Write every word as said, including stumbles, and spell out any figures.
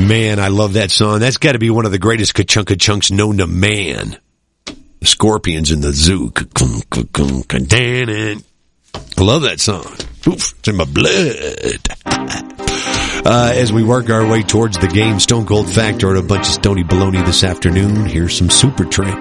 Man, I love that song. That's got to be one of the greatest ka-chunka chunks known to man. The Scorpions in the Zoo. I love that song. Oof, it's in my blood. Uh, as we work our way towards the game, Stone Cold Factor and a bunch of stony baloney this afternoon. Here's some Supertramp.